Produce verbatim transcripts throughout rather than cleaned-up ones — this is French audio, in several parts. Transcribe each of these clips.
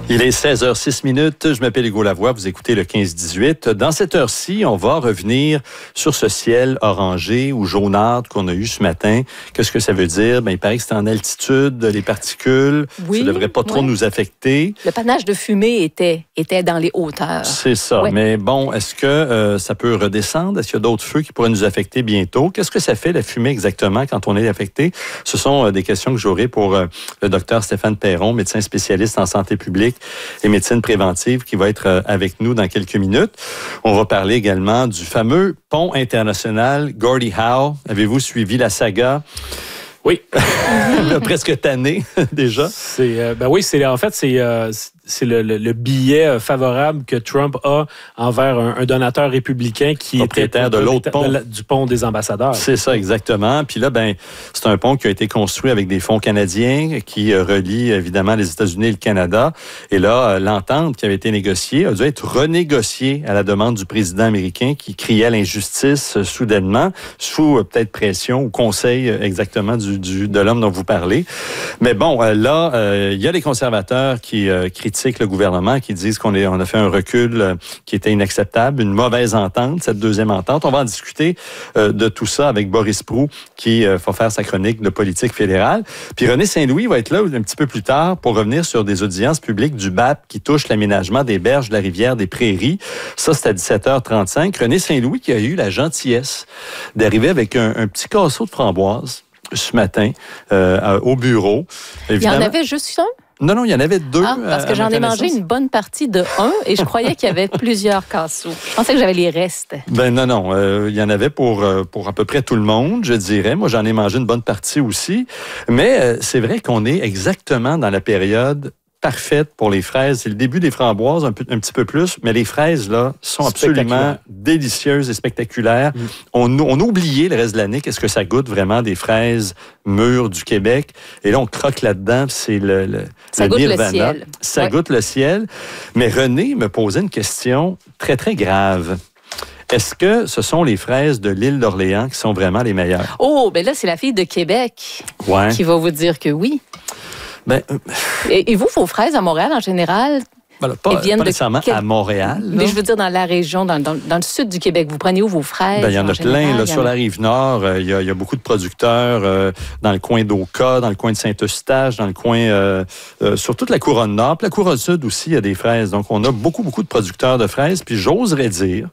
Il est seize heures six minutes. Je m'appelle Hugo Lavoie. Vous écoutez le quinze dix-huit. Dans cette heure-ci, on va revenir sur ce ciel orangé ou jaunâtre qu'on a eu ce matin. Qu'est-ce que ça veut dire? Ben, il paraît que c'est en altitude, les particules. Oui, ça ne devrait pas trop oui. nous affecter. Le panache de fumée était, était dans les hauteurs. C'est ça. Ouais. Mais bon, est-ce que euh, ça peut redescendre? Est-ce qu'il y a d'autres feux qui pourraient nous affecter bientôt? Qu'est-ce que ça fait, la fumée, exactement, quand on est affecté? Ce sont euh, des questions que j'aurai pour euh, le docteur Stéphane Perron, médecin spécialiste en santé publique et médecine préventive, qui va être euh, avec nous dans quelques minutes. On va parler également du fameux pont international Gordie Howe. Avez-vous suivi la saga? Oui. On a presque tanné déjà. C'est, euh, ben oui, c'est, en fait, c'est, euh, c'est le, le, le billet favorable que Trump a envers un, un donateur républicain qui propriétaire était de l'autre pont. de la, du pont des ambassadeurs. C'est ça, exactement. Puis là, ben, c'est un pont qui a été construit avec des fonds canadiens qui euh, relie évidemment les États-Unis et le Canada. Et là, euh, l'entente qui avait été négociée a dû être renégociée à la demande du président américain qui criait à l'injustice euh, soudainement, sous euh, peut-être pression ou conseil euh, exactement du, du, de l'homme dont vous parlez. Mais bon, euh, là, il euh, y a les conservateurs qui euh, critiquent le gouvernement, qui disent qu'on est, on a fait un recul euh, qui était inacceptable, une mauvaise entente, cette deuxième entente. On va en discuter euh, de tout ça avec Boris Proulx, qui euh, va faire sa chronique de politique fédérale. Puis René Saint-Louis va être là un petit peu plus tard pour revenir sur des audiences publiques du B A P qui touchent l'aménagement des berges de la rivière des Prairies. Ça, c'est à dix-sept heures trente-cinq. René Saint-Louis qui a eu la gentillesse d'arriver avec un, un petit casseau de framboises ce matin euh, au bureau. Évidemment, il y en avait juste un? Non, non, il y en avait deux. Ah, parce que j'en ai mangé une bonne partie de un et je croyais qu'il y avait plusieurs casseaux. Je pensais que j'avais les restes. Ben non, non. Euh, il y en avait pour, euh, pour à peu près tout le monde, je dirais. Moi, j'en ai mangé une bonne partie aussi. Mais euh, c'est vrai qu'on est exactement dans la période parfaite pour les fraises. C'est le début des framboises, un, peu, un petit peu plus, mais les fraises, là, sont absolument délicieuses et spectaculaires. Mm. On, on a oublié le reste de l'année qu'est-ce que ça goûte vraiment des fraises mûres du Québec. Et là, on croque là-dedans, c'est le, le, ça le goûte nirvana. le ciel. Ça ouais. goûte le ciel. Mais René me posait une question très, très grave. Est-ce que ce sont les fraises de l'île d'Orléans qui sont vraiment les meilleures? Oh, ben là, c'est la fille de Québec ouais. qui va vous dire que oui. Ben, euh... et, et vous, vos fraises à Montréal, en général, ben, pas, viennent pas de nécessairement quel... à Montréal. Là. Mais je veux dire dans la région, dans, dans, dans le sud du Québec. Vous prenez où vos fraises? Ben, il y en a général, plein. Là, en sur a... la Rive-Nord, il euh, y, y a beaucoup de producteurs euh, dans le coin d'Oka, dans le coin de Saint-Eustache, dans le coin... Euh, euh, sur toute la couronne Nord. Puis la couronne Sud aussi, il y a des fraises. Donc, on a beaucoup, beaucoup de producteurs de fraises. Puis j'oserais dire...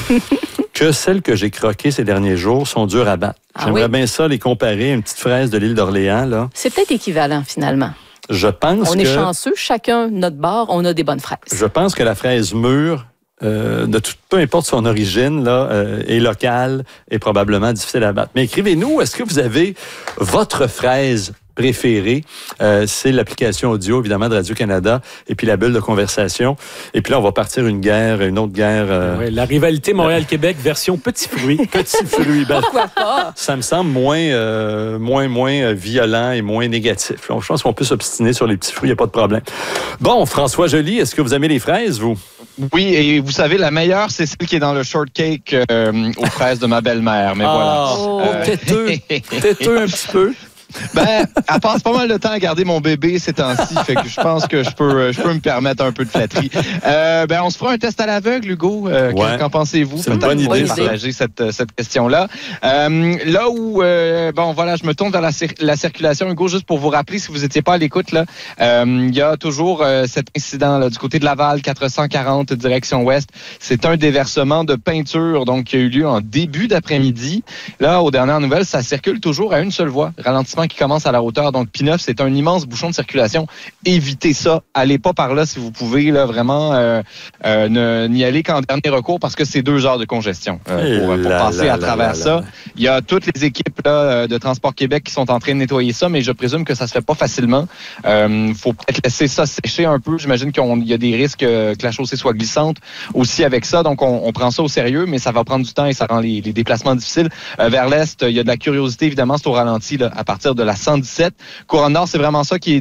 que celles que j'ai croquées ces derniers jours sont dures à battre. Ah, J'aimerais oui? bien ça les comparer à une petite fraise de l'île d'Orléans. Là. C'est peut-être équivalent, finalement. Je pense on que... est chanceux, chacun notre bord, on a des bonnes fraises. Je pense que la fraise mûre, euh, de tout, peu importe son origine, là, euh, est locale et probablement difficile à battre. Mais écrivez-nous, est-ce que vous avez votre fraise préférée? Euh, c'est l'application audio, évidemment, de Radio-Canada, et puis la bulle de conversation. Et puis là, on va partir une guerre, une autre guerre. Euh... Ouais, la rivalité Montréal-Québec, version petit fruit. Petit fruit. Ben, pourquoi pas? Ça me semble moins, euh, moins, moins violent et moins négatif. Donc, je pense qu'on peut s'obstiner sur les petits fruits, il n'y a pas de problème. Bon, François Joly, est-ce que vous aimez les fraises, vous? Oui, et vous savez, la meilleure, c'est celle qui est dans le shortcake euh, aux fraises de ma belle-mère. Mais ah, voilà. Oh, euh... têteux. Têteux un petit peu. Ben, elle passe pas mal de temps à garder mon bébé ces temps-ci, fait que je pense que je peux, je peux me permettre un peu de flatterie. Euh, ben, on se fera un test à l'aveugle, Hugo. Euh, ouais. Qu'en pensez-vous? C'est une bonne idée, de partager cette, cette question-là. Euh, là où, euh, bon, voilà, je me tourne vers la, la circulation, Hugo, juste pour vous rappeler, si vous n'étiez pas à l'écoute, là, euh, il y a toujours euh, cet incident là, du côté de Laval, quatre cent quarante, direction ouest. C'est un déversement de peinture, donc, qui a eu lieu en début d'après-midi. Là, aux dernières nouvelles, ça circule toujours à une seule voie. Ralentissement qui commence à la hauteur. Donc, P neuf, c'est un immense bouchon de circulation. Évitez ça. Allez pas par là si vous pouvez, là, vraiment, euh, euh, ne, n'y aller qu'en dernier recours parce que c'est deux heures de congestion euh, pour, pour là, passer là, à travers là, ça. Là. Il y a toutes les équipes là, de Transport Québec qui sont en train de nettoyer ça, mais je présume que ça se fait pas facilement. Il euh, faut peut-être laisser ça sécher un peu. J'imagine qu'il y a des risques que la chaussée soit glissante aussi avec ça. Donc, on, on prend ça au sérieux, mais ça va prendre du temps et ça rend les, les déplacements difficiles. Euh, vers l'est, il y a de la curiosité, évidemment, c'est au ralenti là, à partir de la cent dix-sept. Couronne Nord, c'est vraiment ça qui est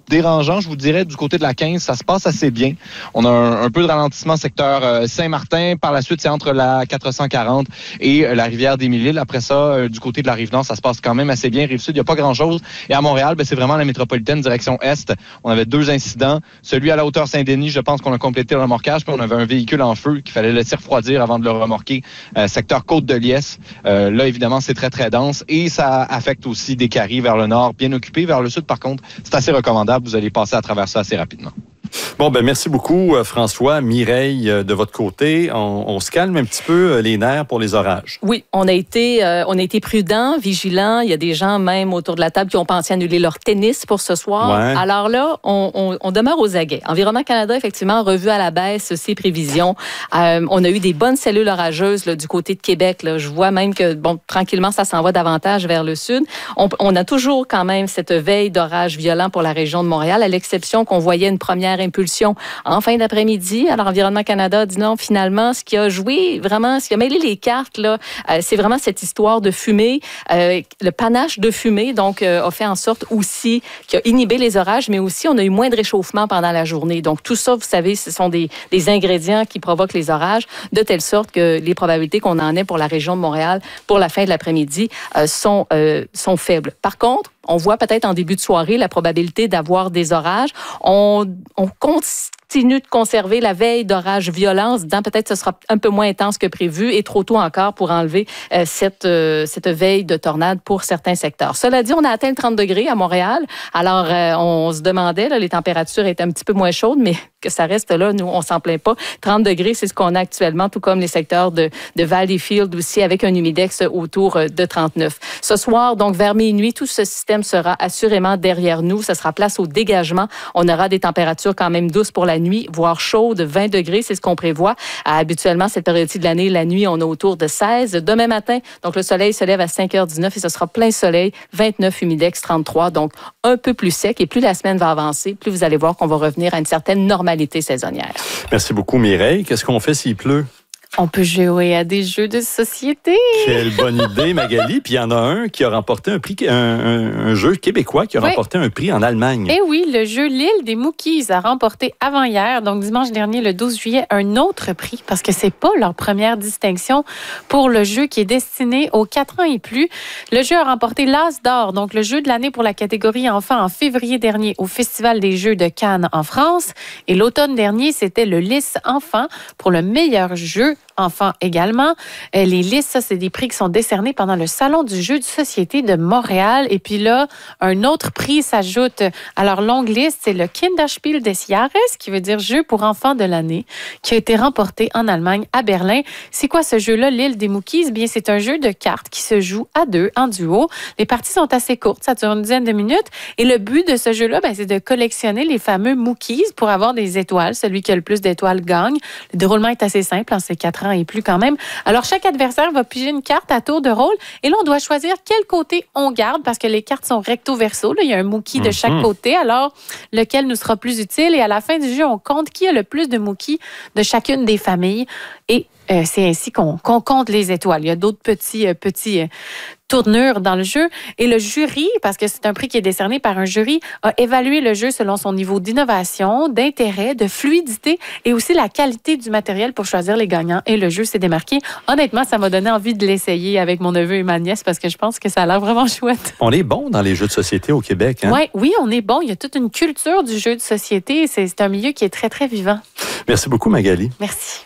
dérangeant, je vous dirais, du côté de la quinze, ça se passe assez bien. On a un, un peu de ralentissement secteur euh, Saint-Martin. Par la suite, c'est entre la quatre cent quarante et euh, la rivière des Mille-Îles. Après ça, euh, du côté de la Rive-Nord, ça se passe quand même assez bien. Rive-Sud, il n'y a pas grand-chose. Et à Montréal, ben, c'est vraiment la métropolitaine, direction Est. On avait deux incidents. Celui à la hauteur Saint-Denis, je pense qu'on a complété le remorquage. Puis on avait un véhicule en feu qu'il fallait laisser refroidir avant de le remorquer. Euh, secteur Côte-de-Liesse. Euh, là, évidemment, c'est très, très dense. Et ça affecte aussi des caries vers le nord, bien occupés. Vers le sud, par contre, c'est assez recommandable. Vous allez passer à travers ça assez rapidement. Bon, ben merci beaucoup, François. Mireille, de votre côté, on, on se calme un petit peu les nerfs pour les orages. Oui, on a été, euh, on a été prudents, vigilants. Il y a des gens même autour de la table qui ont pensé annuler leur tennis pour ce soir. Ouais. Alors là, on, on, on demeure aux aguets. Environnement Canada, effectivement, revu à la baisse ses prévisions. Euh, on a eu des bonnes cellules orageuses là, du côté de Québec. Là. Je vois même que, bon, tranquillement, ça s'en va davantage vers le sud. On, on a toujours quand même cette veille d'orage violent pour la région de Montréal, à l'exception qu'on voyait une première impulsion en fin d'après-midi. Alors, Environnement Canada dit non, finalement, ce qui a joué, vraiment, ce qui a mêlé les cartes, là, euh, c'est vraiment cette histoire de fumée, euh, le panache de fumée, donc, euh, a fait en sorte aussi qu'il a inhibé les orages, mais aussi, on a eu moins de réchauffement pendant la journée. Donc, tout ça, vous savez, ce sont des, des ingrédients qui provoquent les orages, de telle sorte que les probabilités qu'on en ait pour la région de Montréal pour la fin de l'après-midi euh, sont, euh, sont faibles. Par contre, on voit peut-être en début de soirée la probabilité d'avoir des orages. On, on continue de conserver la veille d'orage violents, disant peut-être que ce sera un peu moins intense que prévu et trop tôt encore pour enlever euh, cette, euh, cette veille de tornade pour certains secteurs. Cela dit, on a atteint le trente degrés à Montréal. Alors, euh, on se demandait, là, les températures étaient un petit peu moins chaudes, mais que ça reste là, nous, on s'en plaint pas. trente degrés, c'est ce qu'on a actuellement, tout comme les secteurs de, de Valleyfield aussi, avec un humidex autour de trente-neuf. Ce soir, donc vers minuit, tout ce système sera assurément derrière nous. Ça sera place au dégagement. On aura des températures quand même douces pour la nuit, voire chaudes, vingt degrés, c'est ce qu'on prévoit. Habituellement, cette période-ci de l'année, la nuit, on a autour de seize. Demain matin, donc le soleil se lève à cinq heures dix-neuf et ce sera plein soleil, vingt-neuf, humidex trente-trois, donc un peu plus sec. Et plus la semaine va avancer, plus vous allez voir qu'on va revenir à une certaine normalité saisonnière. Merci beaucoup, Mireille. Qu'est-ce qu'on fait s'il pleut? On peut jouer à des jeux de société. Quelle bonne idée, Magali. Puis il y en a un qui a remporté un prix, un, un, un jeu québécois qui a oui. remporté un prix en Allemagne. Eh oui, le jeu L'île des Mookies a remporté avant-hier, donc dimanche dernier, le douze juillet, un autre prix parce que c'est pas leur première distinction pour le jeu qui est destiné aux quatre ans et plus. Le jeu a remporté l'As d'or, donc le jeu de l'année pour la catégorie enfants en février dernier au Festival des Jeux de Cannes en France. Et l'automne dernier, c'était le Lys enfant pour le meilleur jeu enfants également. Les Lys, ça, c'est des prix qui sont décernés pendant le Salon du jeu de société de Montréal. Et puis là, un autre prix s'ajoute à leur longue liste, c'est le Kinderspiel des Jahres, qui veut dire jeu pour enfants de l'année, qui a été remporté en Allemagne, à Berlin. C'est quoi ce jeu-là, l'île des Mookies? Bien, c'est un jeu de cartes qui se joue à deux, en duo. Les parties sont assez courtes, ça dure une dizaine de minutes. Et le but de ce jeu-là, ben, c'est de collectionner les fameux Mookies pour avoir des étoiles. Celui qui a le plus d'étoiles gagne. Le déroulement est assez simple, en ces quatre ans et plus quand même. Alors, chaque adversaire va piger une carte à tour de rôle et là, on doit choisir quel côté on garde parce que les cartes sont recto-verso. Là, il y a un Mookie de chaque côté. Alors, lequel nous sera plus utile? Et à la fin du jeu, on compte qui a le plus de Mookies de chacune des familles. Et euh, c'est ainsi qu'on, qu'on compte les étoiles. Il y a d'autres petits, euh, petits euh, tournures dans le jeu. Et le jury, parce que c'est un prix qui est décerné par un jury, a évalué le jeu selon son niveau d'innovation, d'intérêt, de fluidité et aussi la qualité du matériel pour choisir les gagnants. Et le jeu s'est démarqué. Honnêtement, ça m'a donné envie de l'essayer avec mon neveu et ma nièce parce que je pense que ça a l'air vraiment chouette. On est bon dans les jeux de société au Québec, hein? Ouais, oui, on est bon. Il y a toute une culture du jeu de société. C'est, c'est un milieu qui est très, très vivant. Merci beaucoup, Magali. Merci.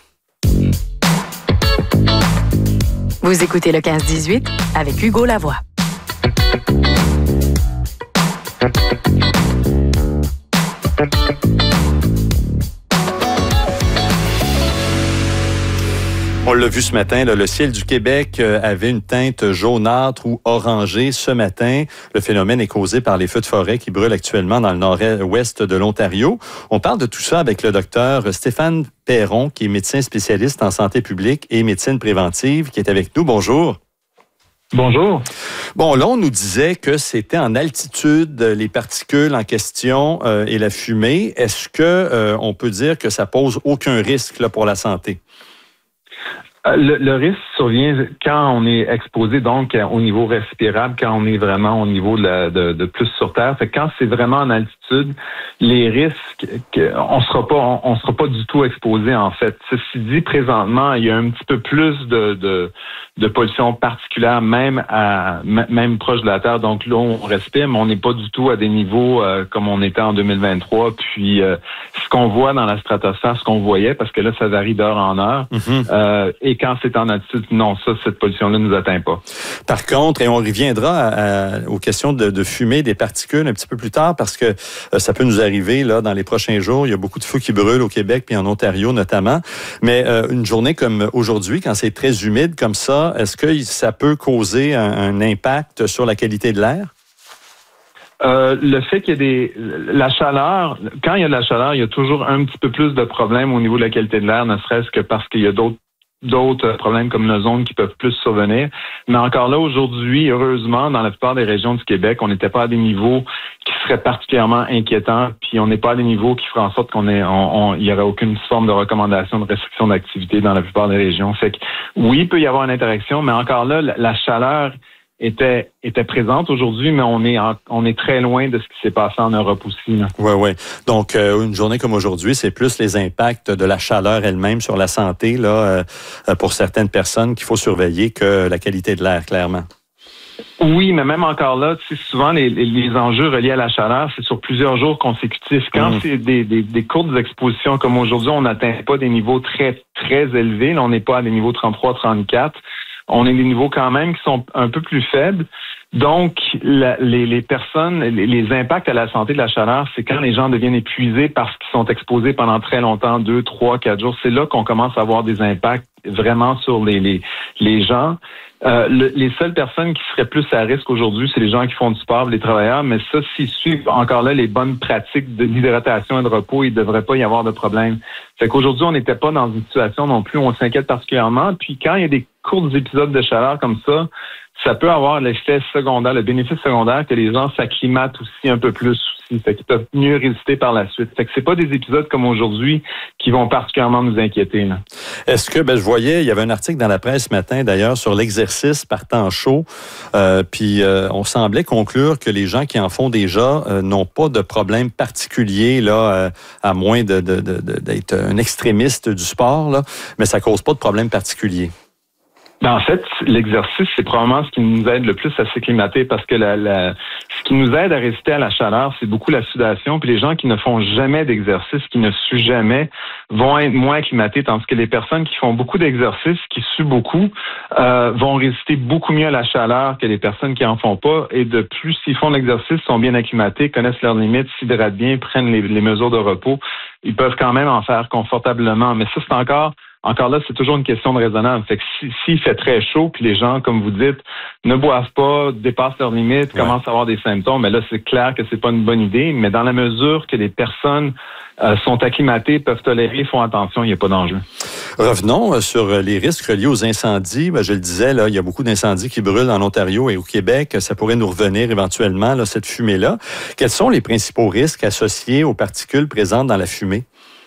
Vous écoutez le quinze dix-huit avec Hugo Lavoie. On l'a vu ce matin, là, le ciel du Québec avait une teinte jaunâtre ou orangée ce matin. Le phénomène est causé par les feux de forêt qui brûlent actuellement dans le nord-ouest de l'Ontario. On parle de tout ça avec le docteur Stéphane Perron, qui est médecin spécialiste en santé publique et médecine préventive, qui est avec nous. Bonjour. Bonjour. Bon, là, on nous disait que c'était en altitude, les particules en question euh, et la fumée. Est-ce que euh, on peut dire que ça pose aucun risque là, pour la santé? Le, le risque survient quand on est exposé, donc au niveau respirable, quand on est vraiment au niveau de, la, de, de plus sur Terre. Fait que quand c'est vraiment en altitude, les risques, que, on sera pas, on, on sera pas du tout exposé en fait. Ceci dit, présentement, il y a un petit peu plus de, de, de pollution particulière, même à même proche de la Terre. Donc là, on respire, mais on n'est pas du tout à des niveaux euh, comme on était en deux mille vingt-trois. Puis euh, ce qu'on voit dans la stratosphère, ce qu'on voyait, parce que là, ça varie d'heure en heure. Mm-hmm. Euh, et quand c'est en altitude, non, ça, cette pollution-là ne nous atteint pas. Par contre, et on reviendra à, à, aux questions de, de fumée, des particules un petit peu plus tard, parce que euh, ça peut nous arriver là dans les prochains jours. Il y a beaucoup de feux qui brûlent au Québec puis en Ontario notamment. Mais euh, une journée comme aujourd'hui, quand c'est très humide comme ça, est-ce que ça peut causer un, un impact sur la qualité de l'air? Euh, le fait qu'il y ait des la chaleur, quand il y a de la chaleur, il y a toujours un petit peu plus de problèmes au niveau de la qualité de l'air, ne serait-ce que parce qu'il y a d'autres d'autres problèmes comme l'ozone qui peuvent plus survenir. Mais encore là, aujourd'hui, heureusement, dans la plupart des régions du Québec, on n'était pas à des niveaux qui seraient particulièrement inquiétants, puis on n'est pas à des niveaux qui feraient en sorte qu'on ait, on, on, il y aurait aucune forme de recommandation de restriction d'activité dans la plupart des régions. Fait que oui, il peut y avoir une interaction, mais encore là, la, la chaleur était était présente aujourd'hui, mais on est en, on est très loin de ce qui s'est passé en Europe aussi. Oui, oui. Donc, euh, une journée comme aujourd'hui, c'est plus les impacts de la chaleur elle-même sur la santé là, euh, pour certaines personnes qu'il faut surveiller que la qualité de l'air, clairement. Oui, mais même encore là, tu sais, souvent les, les enjeux reliés à la chaleur, c'est sur plusieurs jours consécutifs. Quand mmh. c'est des, des, des courtes expositions comme aujourd'hui, on n'atteint pas des niveaux très, très élevés. Là, on n'est pas à des niveaux trente-trois, trente-quatre. On est des niveaux quand même qui sont un peu plus faibles. Donc, la, les, les personnes, les, les impacts à la santé de la chaleur, c'est quand les gens deviennent épuisés parce qu'ils sont exposés pendant très longtemps, deux, trois, quatre jours. C'est là qu'on commence à avoir des impacts vraiment sur les, les, les gens. Euh, le, les seules personnes qui seraient plus à risque aujourd'hui, c'est les gens qui font du sport, les travailleurs, mais ça, s'ils suivent encore là les bonnes pratiques de l'hydratation et de repos, il ne devrait pas y avoir de problème. Fait qu'aujourd'hui, on n'était pas dans une situation non plus où on s'inquiète particulièrement. Puis quand il y a des courts épisodes de chaleur comme ça, ça peut avoir l'effet secondaire, le bénéfice secondaire que les gens s'acclimatent aussi un peu plus aussi. Fait qu'ils peuvent mieux résister par la suite. Fait que c'est pas des épisodes comme aujourd'hui qui vont particulièrement nous inquiéter, là. Est-ce que, ben, je voyais, il y avait un article dans la presse ce matin, d'ailleurs, sur l'exercice par temps chaud. Euh, puis, euh, on semblait conclure que les gens qui en font déjà euh, n'ont pas de problème particulier, là, euh, à moins de, de, de, de, d'être un extrémiste du sport, là. Mais ça cause pas de problème particulier. Ben, en fait, l'exercice, c'est probablement ce qui nous aide le plus à s'acclimater parce que la, la, ce qui nous aide à résister à la chaleur, c'est beaucoup la sudation. Puis les gens qui ne font jamais d'exercice, qui ne suent jamais, vont être moins acclimatés, tandis que les personnes qui font beaucoup d'exercice, qui suent beaucoup, euh, vont résister beaucoup mieux à la chaleur que les personnes qui en font pas. Et de plus, s'ils font de l'exercice, sont bien acclimatés, connaissent leurs limites, s'hydratent bien, prennent les, les mesures de repos, ils peuvent quand même en faire confortablement. Mais ça, c'est encore... Encore là, c'est toujours une question de raisonnable. Fait que si, s'il fait très chaud, puis les gens, comme vous dites, ne boivent pas, dépassent leurs limites, ouais. commencent à avoir des symptômes, mais là, c'est clair que c'est pas une bonne idée. Mais dans la mesure que les personnes euh, sont acclimatées, peuvent tolérer, font attention, il n'y a pas d'enjeu. Revenons sur les risques reliés aux incendies. Ben, je le disais, là, il y a beaucoup d'incendies qui brûlent en Ontario et au Québec. Ça pourrait nous revenir éventuellement, là, cette fumée-là. Quels sont les principaux risques associés aux particules présentes dans la fumée?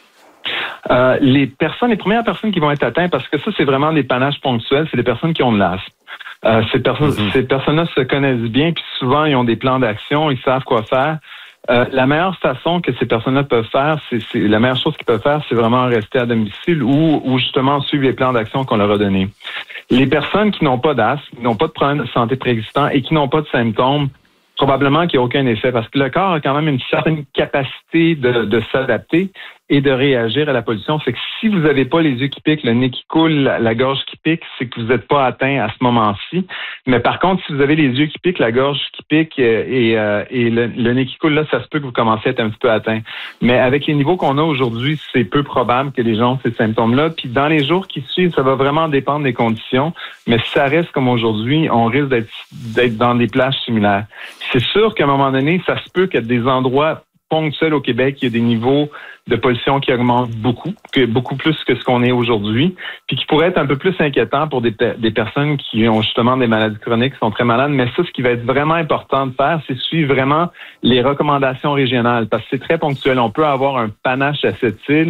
Euh, les personnes, les premières personnes qui vont être atteintes, parce que ça, c'est vraiment des panaches ponctuels, c'est les personnes qui ont de l'asthme. Euh, ces, perso- mm-hmm. ces personnes-là se connaissent bien, puis souvent, ils ont des plans d'action, ils savent quoi faire. Euh, la meilleure façon que ces personnes-là peuvent faire, c'est, c'est la meilleure chose qu'ils peuvent faire, c'est vraiment rester à domicile ou, ou justement suivre les plans d'action qu'on leur a donnés. Les personnes qui n'ont pas d'asthme, qui n'ont pas de problème de santé préexistant et qui n'ont pas de symptômes, probablement qu'il n'y a aucun effet parce que le corps a quand même une certaine capacité de, de s'adapter et de réagir à la pollution. Fait que si vous n'avez pas les yeux qui piquent, le nez qui coule, la, la gorge qui pique, c'est que vous n'êtes pas atteint à ce moment-ci. Mais par contre, si vous avez les yeux qui piquent, la gorge qui pique et, euh, et le, le nez qui coule, là, ça se peut que vous commencez à être un petit peu atteint. Mais avec les niveaux qu'on a aujourd'hui, c'est peu probable que les gens ont ces symptômes-là. Puis dans les jours qui suivent, ça va vraiment dépendre des conditions. Mais si ça reste comme aujourd'hui, on risque d'être, d'être dans des plages similaires. C'est sûr qu'à un moment donné, ça se peut qu'il y ait des endroits ponctuels au Québec, il y a des niveaux de pollution qui augmentent beaucoup, que beaucoup plus que ce qu'on est aujourd'hui, puis qui pourraient être un peu plus inquiétants pour des, des personnes qui ont justement des maladies chroniques, qui sont très malades. Mais ça, ce qui va être vraiment important de faire, c'est suivre vraiment les recommandations régionales, parce que c'est très ponctuel. On peut avoir un panache à cette île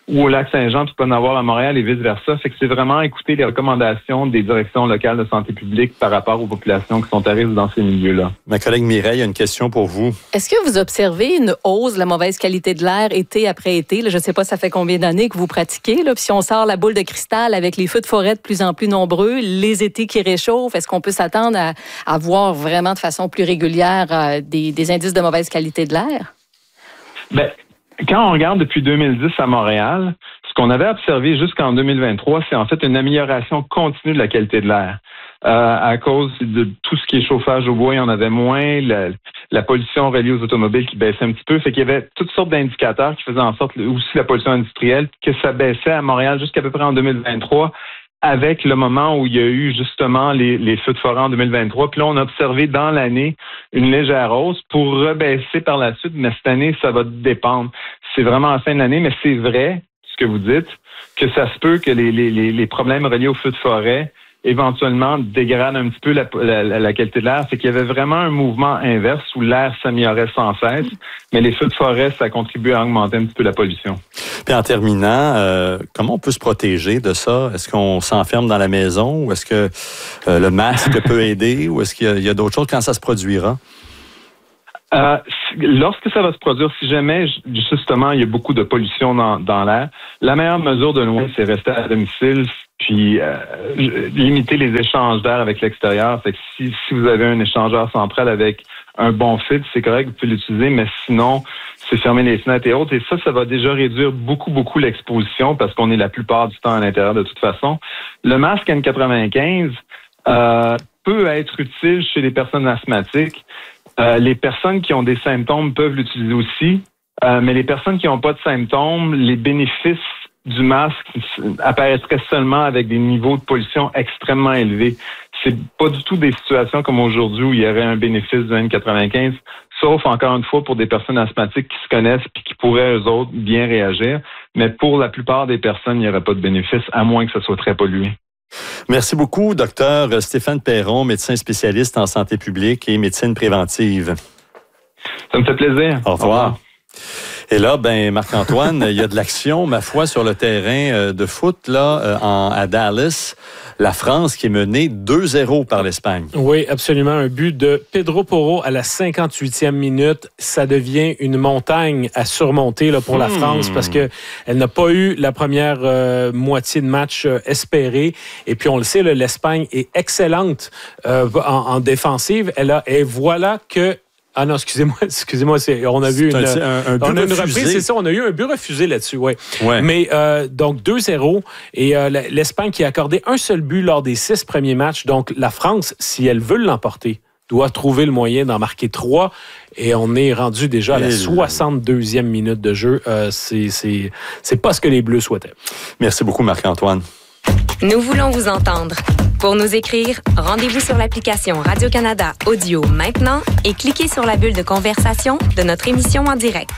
ou au Lac-Saint-Jean, tu peux en avoir à Montréal et vice-versa. Fait que c'est vraiment écouter les recommandations des directions locales de santé publique par rapport aux populations qui sont à risque dans ces milieux-là. Ma collègue Mireille a une question pour vous. Est-ce que vous observez une hausse de la mauvaise qualité de l'air été après été? Là, je ne sais pas ça fait combien d'années que vous pratiquez. Là. Puis si on sort la boule de cristal avec les feux de forêt de plus en plus nombreux, les étés qui réchauffent, est-ce qu'on peut s'attendre à, à voir vraiment de façon plus régulière euh, des, des indices de mauvaise qualité de l'air? Bien, quand on regarde depuis deux mille dix à Montréal, ce qu'on avait observé jusqu'en deux mille vingt-trois, c'est en fait une amélioration continue de la qualité de l'air. Euh, à cause de tout ce qui est chauffage au bois, il y en avait moins, la, la pollution reliée aux automobiles qui baissait un petit peu, fait qu'il y avait toutes sortes d'indicateurs qui faisaient en sorte, aussi la pollution industrielle, que ça baissait à Montréal jusqu'à peu près en deux mille vingt-trois, avec le moment où il y a eu justement les, les feux de forêt en deux mille vingt-trois. Puis là, on a observé dans l'année une légère hausse pour rebaisser par la suite, mais cette année, ça va dépendre. C'est vraiment en fin de l'année, mais c'est vrai, ce que vous dites, que ça se peut que les, les, les problèmes reliés aux feux de forêt éventuellement dégrade un petit peu la, la, la qualité de l'air. C'est qu'il y avait vraiment un mouvement inverse où l'air s'améliorait sans cesse, mais les feux de forêt, ça contribue à augmenter un petit peu la pollution. Puis en terminant, euh, comment on peut se protéger de ça? Est-ce qu'on s'enferme dans la maison ou est-ce que euh, le masque peut aider ou est-ce qu'il y a, il y a d'autres choses quand ça se produira? Euh, lorsque ça va se produire, si jamais, justement, il y a beaucoup de pollution dans, dans l'air, la meilleure mesure de loin, c'est rester à domicile, puis euh, limiter les échanges d'air avec l'extérieur. Fait que si, si vous avez un échangeur central avec un bon filtre, c'est correct, vous pouvez l'utiliser, mais sinon, c'est fermer les fenêtres et autres. Et ça, ça va déjà réduire beaucoup, beaucoup l'exposition parce qu'on est la plupart du temps à l'intérieur de toute façon. Le masque N quatre-vingt-quinze euh, peut être utile chez les personnes asthmatiques. Euh, les personnes qui ont des symptômes peuvent l'utiliser aussi, euh, mais les personnes qui n'ont pas de symptômes, les bénéfices du masque apparaîtraient seulement avec des niveaux de pollution extrêmement élevés. C'est pas du tout des situations comme aujourd'hui où il y aurait un bénéfice du N quatre-vingt-quinze, sauf encore une fois pour des personnes asthmatiques qui se connaissent et qui pourraient eux autres bien réagir. Mais pour la plupart des personnes, il n'y aurait pas de bénéfice, à moins que ce soit très pollué. Merci beaucoup, docteur Stéphane Perron, médecin spécialiste en santé publique et médecine préventive. Ça me fait plaisir. Au revoir. Au revoir. Et là, ben Marc-Antoine, il y a de l'action, ma foi, sur le terrain de foot là, en, à Dallas. La France qui est menée deux zéro par l'Espagne. Oui, absolument. Un but de Pedro Porro à la cinquante-huitième minute. Ça devient une montagne à surmonter là, pour mmh. la France parce que elle n'a pas eu la première euh, moitié de match euh, espérée. Et puis, on le sait, là, l'Espagne est excellente euh, en, en défensive. Elle a, et voilà que Ah non, excusez-moi, excusez-moi, c'est, on a vu une, un, un, un on a une reprise, c'est ça, on a eu un but refusé là-dessus, ouais. ouais. Mais euh, donc deux zéro et euh, l'Espagne qui a accordé un seul but lors des six premiers matchs. Donc la France, si elle veut l'emporter, doit trouver le moyen d'en marquer trois. Et on est rendu déjà à la soixante-deuxième minute de jeu. Euh, c'est, c'est, c'est pas ce que les Bleus souhaitaient. Merci beaucoup, Marc-Antoine. Nous voulons vous entendre. Pour nous écrire, rendez-vous sur l'application Radio-Canada Audio maintenant et cliquez sur la bulle de conversation de notre émission en direct.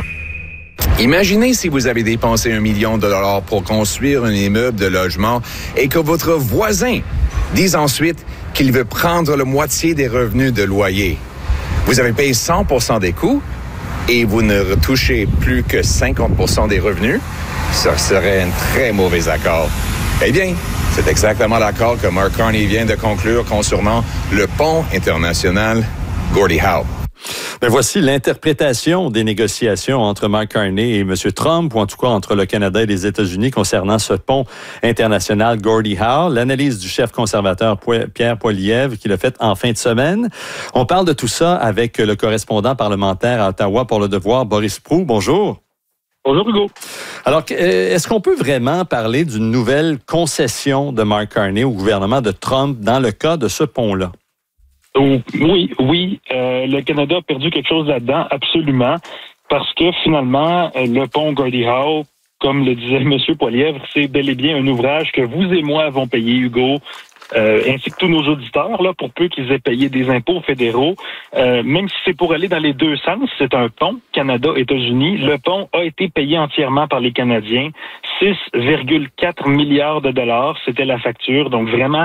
Imaginez si vous avez dépensé un million de dollars pour construire un immeuble de logement et que votre voisin dise ensuite qu'il veut prendre la moitié des revenus de loyer. Vous avez payé cent pour cent des coûts et vous ne retouchez plus que cinquante pour cent des revenus. Ça serait un très mauvais accord. Eh bien, c'est exactement l'accord que Mark Carney vient de conclure concernant le pont international Gordie Howe. Ben voici l'interprétation des négociations entre Mark Carney et M. Trump, ou en tout cas entre le Canada et les États-Unis concernant ce pont international Gordie Howe. L'analyse du chef conservateur Pierre Poilievre qui l'a fait en fin de semaine. On parle de tout ça avec le correspondant parlementaire à Ottawa pour Le Devoir, Boris Proulx. Bonjour. Bonjour Hugo. Alors, est-ce qu'on peut vraiment parler d'une nouvelle concession de Mark Carney au gouvernement de Trump dans le cas de ce pont-là? Oui, oui. Euh, le Canada a perdu quelque chose là-dedans, absolument, parce que finalement, le pont Gordie Howe, comme le disait M. Poilievre, c'est bel et bien un ouvrage que vous et moi avons payé, Hugo, Euh, ainsi que tous nos auditeurs, là, pour peu qu'ils aient payé des impôts fédéraux, euh, même si c'est pour aller dans les deux sens, c'est un pont Canada-États-Unis. Le pont a été payé entièrement par les Canadiens, six virgule quatre milliards de dollars, c'était la facture, donc vraiment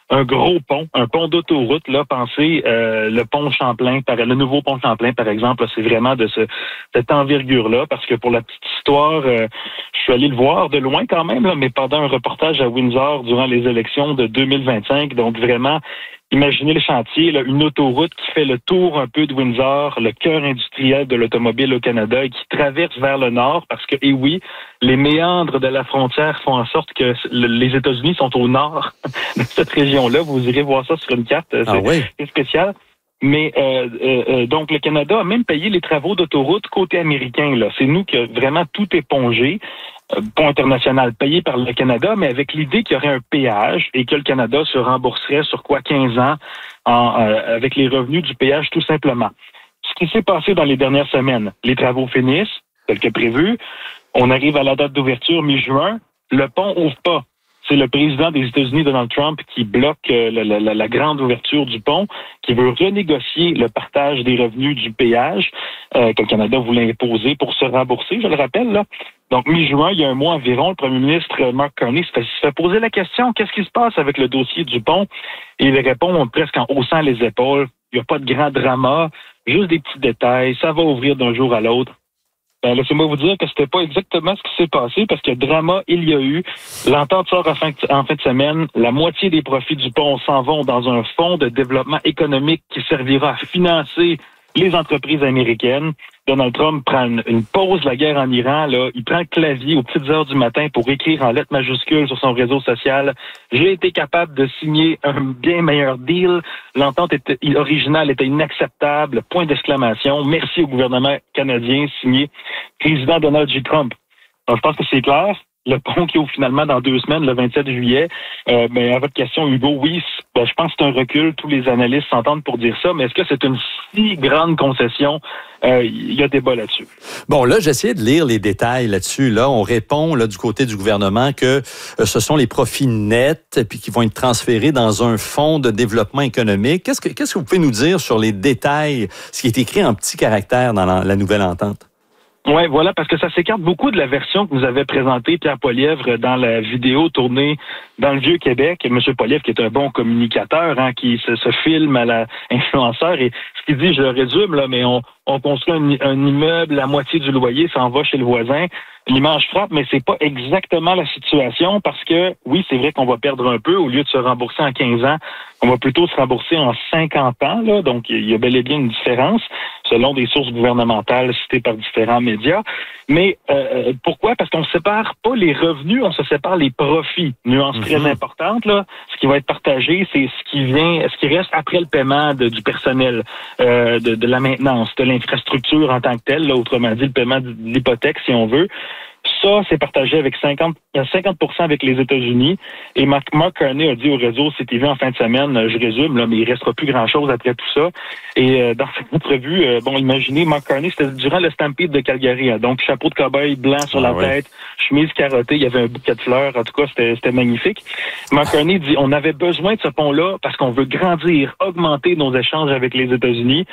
un gros pont, un pont d'autoroute. Là, pensez euh, le pont Champlain, par, le nouveau pont Champlain, par exemple, là, c'est vraiment de ce, cette envergure-là, parce que pour la petite histoire, euh, je suis allé le voir de loin quand même, là, mais pendant un reportage à Windsor durant les élections de deux mille vingt-cinq, donc vraiment, imaginez le chantier, là, une autoroute qui fait le tour un peu de Windsor, le cœur industriel de l'automobile au Canada, et qui traverse vers le nord, parce que, et oui, les méandres de la frontière font en sorte que les États-Unis sont au nord de cette région-là. Vous irez voir ça sur une carte, c'est, ah oui. c'est spécial. Mais euh, euh, donc, le Canada a même payé les travaux d'autoroute côté américain. Là. C'est nous qui vraiment tout épongé. Pont international payé par le Canada, mais avec l'idée qu'il y aurait un péage et que le Canada se rembourserait sur quoi quinze ans en, euh, avec les revenus du péage tout simplement. Ce qui s'est passé dans les dernières semaines, les travaux finissent, tel que prévu, on arrive à la date d'ouverture mi-juin, le pont ouvre pas. C'est le président des États-Unis, Donald Trump, qui bloque euh, la, la, la grande ouverture du pont, qui veut renégocier le partage des revenus du péage euh, que le Canada voulait imposer pour se rembourser, je le rappelle. Là. Donc, mi-juin, il y a un mois environ, le premier ministre Mark Carney se fait, se fait poser la question, qu'est-ce qui se passe avec le dossier du pont? Et il répond presque en haussant les épaules, il n'y a pas de grand drama, juste des petits détails, ça va ouvrir d'un jour à l'autre. Ben, laissez-moi vous dire que c'était pas exactement ce qui s'est passé parce que drama, il y a eu. L'entente sort en fin, de, en fin de semaine. La moitié des profits du pont s'en vont dans un fonds de développement économique qui servira à financer les entreprises américaines. Donald Trump prend une, une pause de la guerre en Iran. Là. Il prend le clavier aux petites heures du matin pour écrire en lettres majuscules sur son réseau social « J'ai été capable de signer un bien meilleur deal. L'entente était, originale était inacceptable. Point d'exclamation. Merci au gouvernement canadien. Signé président Donald J. Trump. » Donc, je pense que c'est clair. Le pont qui ouvre finalement dans deux semaines, le vingt-sept juillet. Euh, mais à votre question, Hugo, oui, ben, je pense que c'est un recul. Tous les analystes s'entendent pour dire ça. Mais est-ce que c'est une si grande concession? Il euh, y a débat là-dessus. Bon, là, j'essaie de lire les détails là-dessus. Là, on répond là du côté du gouvernement que euh, ce sont les profits nets puis qui vont être transférés dans un fonds de développement économique. Qu'est-ce que, qu'est-ce que vous pouvez nous dire sur les détails, ce qui est écrit en petits caractères dans la, la nouvelle entente? Oui, voilà, parce que ça s'écarte beaucoup de la version que nous avait présentée Pierre Poilievre dans la vidéo tournée dans le Vieux-Québec. M. Poilievre, qui est un bon communicateur, hein, qui se, se filme à la influenceur, et ce qu'il dit, je le résume, là, mais on, on construit un, un immeuble, la moitié du loyer s'en va chez le voisin. L'image frappe, mais c'est pas exactement la situation parce que, oui, c'est vrai qu'on va perdre un peu. Au lieu de se rembourser en quinze ans, on va plutôt se rembourser en cinquante ans. Là, donc, il y a bel et bien une différence selon des sources gouvernementales citées par différents médias. Mais euh, pourquoi? Parce qu'on ne sépare pas les revenus, on se sépare les profits. Nuance mm-hmm. très importante, là. Ce qui va être partagé, c'est ce qui vient, ce qui reste après le paiement de, du personnel, euh, de, de la maintenance, de l'infrastructure en tant que telle, là, autrement dit, le paiement de l'hypothèque, si on veut. Ça, c'est partagé avec cinquante pour cent avec les États-Unis. Et Mark, Mark Carney a dit au réseau C T V en fin de semaine, je résume, là, mais il ne restera plus grand-chose après tout ça. Et euh, dans cette entrevue, euh, bon, imaginez, Mark Carney, c'était durant le Stampede de Calgary. Hein, donc, chapeau de cow-boy blanc sur ah, la ouais. tête, chemise carottée, il y avait un bouquet de fleurs. En tout cas, c'était, c'était magnifique. Mark Carney dit, on avait besoin de ce pont-là parce qu'on veut grandir, augmenter nos échanges avec les États-Unis.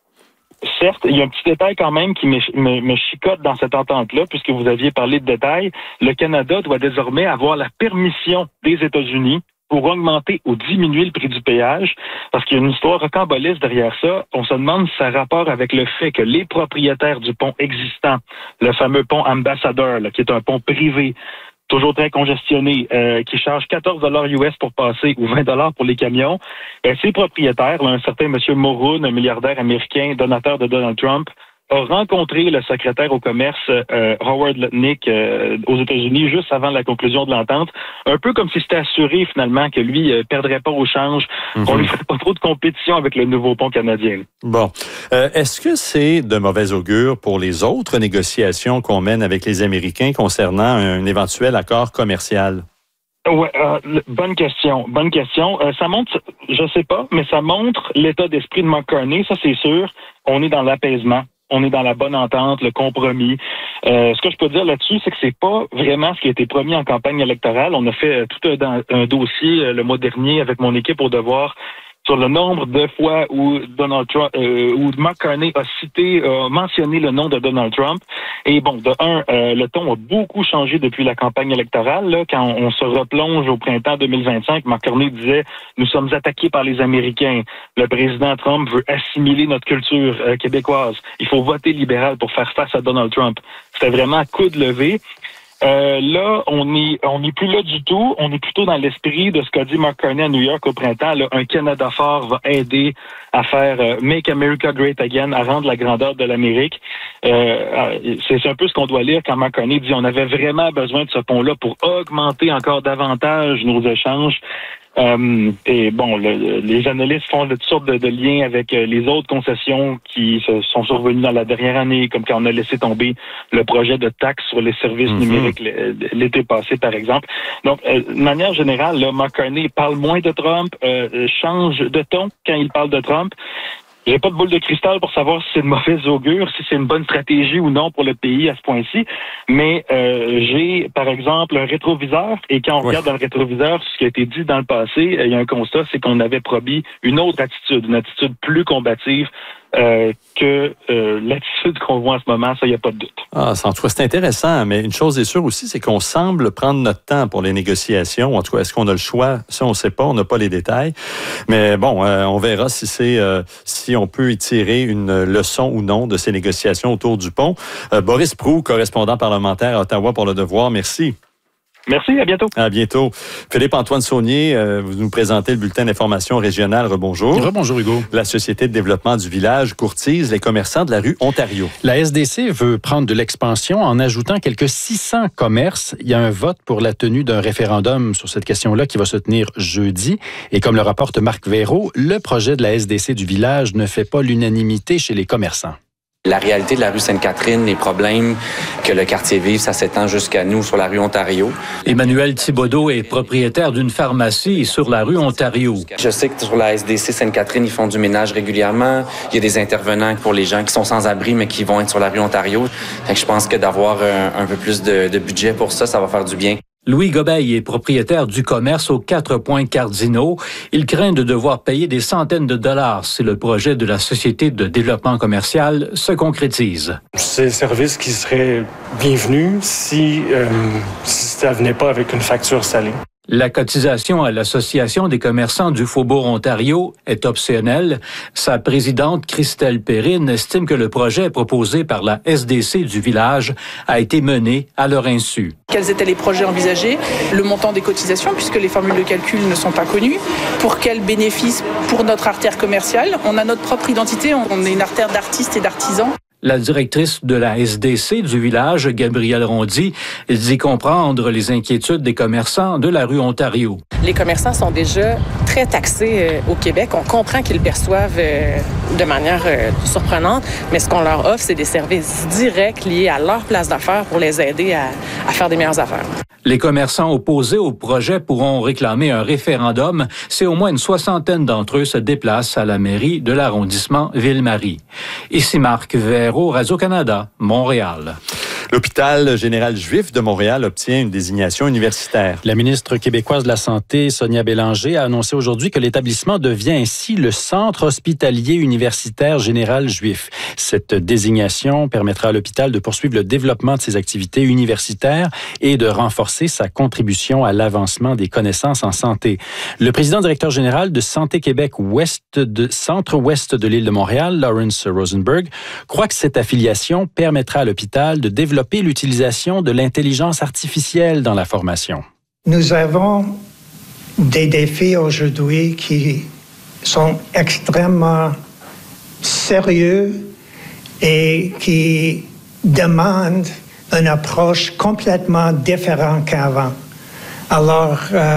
Certes, il y a un petit détail quand même qui me, me, me chicote dans cette entente-là, puisque vous aviez parlé de détails. Le Canada doit désormais avoir la permission des États-Unis pour augmenter ou diminuer le prix du péage, parce qu'il y a une histoire rocambolesque derrière ça. On se demande si ça a rapport avec le fait que les propriétaires du pont existant, le fameux pont Ambassador, là, qui est un pont privé, toujours très congestionné, euh, qui charge quatorze dollars U S pour passer ou vingt dollars pour les camions, ben, ses propriétaires, là, un certain M. Mulroon, un milliardaire américain, donateur de Donald Trump, a rencontré le secrétaire au commerce euh, Howard Lutnick euh, aux États-Unis juste avant la conclusion de l'entente, un peu comme si c'était assuré finalement que lui euh, perdrait pas au change, mm-hmm. qu'on lui ferait pas trop de compétition avec le nouveau pont canadien. Bon. Euh, est-ce que c'est de mauvais augure pour les autres négociations qu'on mène avec les Américains concernant un éventuel accord commercial? Ouais, euh, bonne question, bonne question. Euh, ça montre, je sais pas, mais ça montre l'état d'esprit de Mark Carney, ça c'est sûr. On est dans l'apaisement. On est dans la bonne entente, le compromis. Euh, ce que je peux dire là-dessus, c'est que c'est pas vraiment ce qui a été promis en campagne électorale. On a fait tout un, un dossier le mois dernier avec mon équipe au devoir sur le nombre de fois où Donald Trump, euh, où Mark Carney a cité, a mentionné le nom de Donald Trump. Et bon, de un, euh, le ton a beaucoup changé depuis la campagne électorale. Là, quand on, on se replonge au printemps deux mille vingt-cinq, Mark Carney disait « Nous sommes attaqués par les Américains. Le président Trump veut assimiler notre culture euh, québécoise. Il faut voter libéral pour faire face à Donald Trump. » C'était vraiment coup de levée. Euh, là, on est on n'est plus là du tout. On est plutôt dans l'esprit de ce qu'a dit Mark Carney à New York au printemps. Là, un Canada fort va aider à faire euh, Make America Great Again, à rendre la grandeur de l'Amérique. Euh, c'est, c'est un peu ce qu'on doit lire quand Mark Carney dit on avait vraiment besoin de ce pont-là pour augmenter encore davantage nos échanges. Euh, et bon, le, les analystes font toutes sortes de, de liens avec euh, les autres concessions qui se sont survenues dans la dernière année, comme quand on a laissé tomber le projet de taxe sur les services mm-hmm. numériques l'été passé, par exemple. Donc, euh, de manière générale, là, Mark Carney parle moins de Trump, euh, change de ton quand il parle de Trump. J'ai pas de boule de cristal pour savoir si c'est de mauvaise augure, si c'est une bonne stratégie ou non pour le pays à ce point-ci. Mais euh, j'ai, par exemple, un rétroviseur. Et quand on oui. regarde dans le rétroviseur ce qui a été dit dans le passé, il y a un constat, c'est qu'on avait promis une autre attitude, une attitude plus combative euh, que euh, l'attitude qu'on voit en ce moment. Ça, il n'y a pas de doute. Ah, en tout cas, c'est intéressant. Mais une chose est sûre aussi, c'est qu'on semble prendre notre temps pour les négociations. En tout cas, est-ce qu'on a le choix? Ça, on ne sait pas. On n'a pas les détails. Mais bon, euh, on verra si c'est euh, si on peut y tirer une leçon ou non de ces négociations autour du pont. Euh, Boris Proulx, correspondant parlementaire à Ottawa pour Le Devoir, merci. Merci, à bientôt. À bientôt. Philippe-Antoine Saunier, euh, vous nous présentez le bulletin d'information régional. Rebonjour. Rebonjour, Hugo. La Société de développement du village courtise les commerçants de la rue Ontario. La S D C veut prendre de l'expansion en ajoutant quelques six cents commerces. Il y a un vote pour la tenue d'un référendum sur cette question-là qui va se tenir jeudi. Et comme le rapporte Marc Véraud, le projet de la S D C du village ne fait pas l'unanimité chez les commerçants. La réalité de la rue Sainte-Catherine, les problèmes que le quartier vive, ça s'étend jusqu'à nous sur la rue Ontario. Emmanuel Thibodeau est propriétaire d'une pharmacie sur la rue Ontario. Je sais que sur la S D C Sainte-Catherine, ils font du ménage régulièrement. Il y a des intervenants pour les gens qui sont sans abri, mais qui vont être sur la rue Ontario. Fait que je pense que d'avoir un, un peu plus de, de budget pour ça, ça va faire du bien. Louis Gobeil est propriétaire du commerce aux quatre points cardinaux. Il craint de devoir payer des centaines de dollars si le projet de la Société de développement commercial se concrétise. C'est un service qui serait bienvenu si, euh, si ça venait pas avec une facture salée. La cotisation à l'Association des commerçants du Faubourg Ontario est optionnelle. Sa présidente, Christelle Perrine, estime que le projet proposé par la S D C du village a été mené à leur insu. Quels étaient les projets envisagés, le montant des cotisations, puisque les formules de calcul ne sont pas connues, pour quels bénéfices pour notre artère commerciale. On a notre propre identité, on est une artère d'artistes et d'artisans. La directrice de la S D C du village, Gabrielle Rondy, dit comprendre les inquiétudes des commerçants de la rue Ontario. Les commerçants sont déjà très taxés au Québec. On comprend qu'ils le perçoivent de manière surprenante, mais ce qu'on leur offre, c'est des services directs liés à leur place d'affaires pour les aider à, à faire des meilleures affaires. Les commerçants opposés au projet pourront réclamer un référendum si au moins une soixantaine d'entre eux se déplacent à la mairie de l'arrondissement Ville-Marie. Ici Marc Véraud, Radio-Canada, Montréal. L'hôpital général juif de Montréal obtient une désignation universitaire. La ministre québécoise de la Santé, Sonia Bélanger, a annoncé aujourd'hui que l'établissement devient ainsi le Centre hospitalier universitaire général juif. Cette désignation permettra à l'hôpital de poursuivre le développement de ses activités universitaires et de renforcer sa contribution à l'avancement des connaissances en santé. Le président directeur général de Santé Québec Ouest de Centre-Ouest de l'île de Montréal, Lawrence Rosenberg, croit que cette affiliation permettra à l'hôpital de développer l'utilisation de l'intelligence artificielle dans la formation. Nous avons des défis aujourd'hui qui sont extrêmement sérieux et qui demandent une approche complètement différente qu'avant. Alors, euh,